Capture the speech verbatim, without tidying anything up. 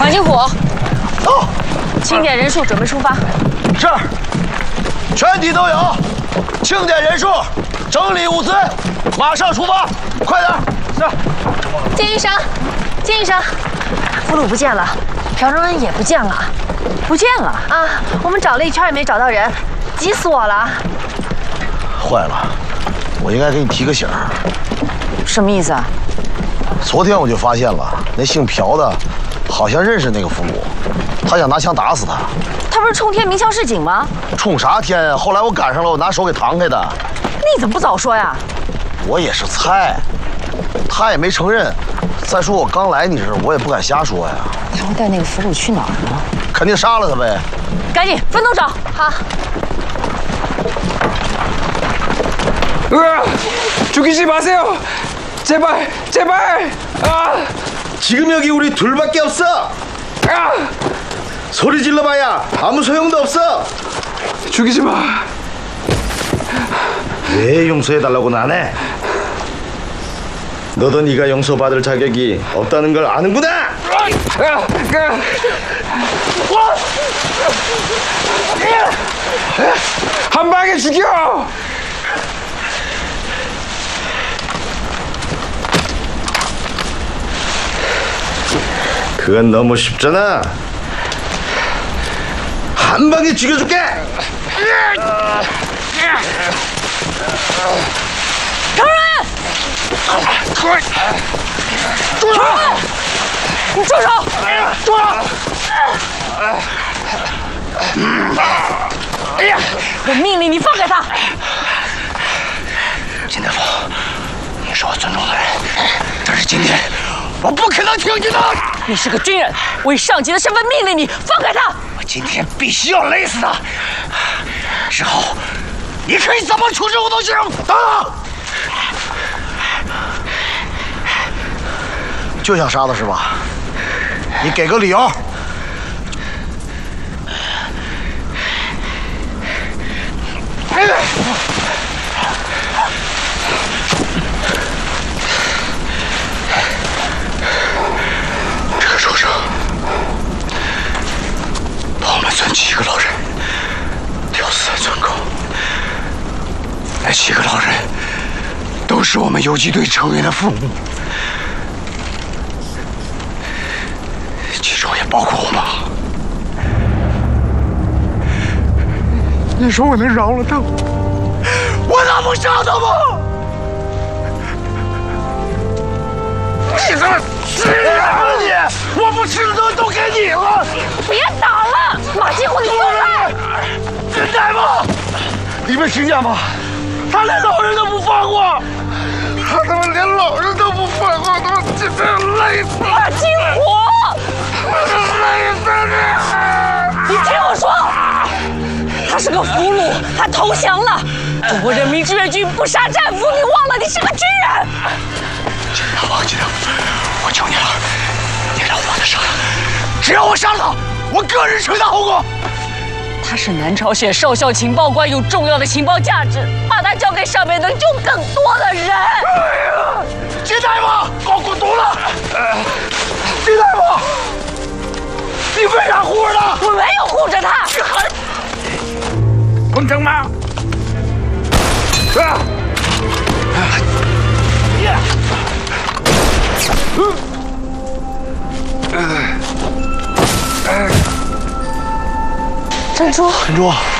团进府。 走。 清点人数，准备出发。 是。全体都有。清点人数，整理物资，马上出发，快点！是。 金医生，金医生，俘虏不见了，朴正恩也不见了， 不见了啊！我们找了一圈也没找到人，急死我了。 坏了，我应该给你提个醒儿。 什么意思啊？ 昨天我就发现了，那姓朴的，好像认识那个俘虏，他想拿枪打死他。 他不是冲天鸣枪示警吗？ 冲啥天呀？后来我赶上了，我拿手给扛开的。 你怎么不早说呀？ 我也是猜，他也没承认。再说我刚来，你这我也不敢瞎说呀。 他会带那个俘虏去哪儿呢？ 肯定杀了他呗。 赶紧分头找。 好。 으아! 죽이지 마세요! 제발, 제발! 아! 지금 여기 우리 둘밖에 없어! 아! 소리 질러봐야 아무 소용도 없어! 죽이지 마! 왜 용서해달라고는 안 해? 너도 네가 용서받을 자격이 없다는 걸 아는구나! 아! 아! 한 방에 죽여! 그건 너무 쉽잖아. 한 방에 죽여줄게. 강란! 住手！你住手！住手！哎呀！我命令你放开他！ 金大夫，你是我尊重的人，但是今天我不可能听你的。 你是个军人，我以上级的身份命令你放开他！ 我今天必须要勒死他。之后，你可以怎么处置我都行。等等。 就想杀他是吧？你给个理由。这个畜生把我们村七个老人吊死在村口，那七个老人都是我们游击队成员的父母。 其中也包括我妈。你说我能饶了他吗？我能不杀他吗？你他妈吃啊你！我不吃的东西都给你了！ 别打了，马金虎，你松开！ 金大夫，你没听见吗？他连老人都不放过，他他妈连老人都不放过，他妈今天累死了！ 马金虎！ 你听我说，他是个俘虏，他投降了。中国人民志愿军不杀战俘，你忘了你是个军人。 金大王，金大王，我求你了，你让我把他杀了。只要我杀了他，我个人承担后果。 他是南朝鲜少校情报官，有重要的情报价值，把他交给上面能救更多的人。 哎呀，金大夫，给我滚犊子！金大夫。 你为啥护着他？ 我没有护着他。 你还彭城吗？啊！ 珍珠， 珍珠。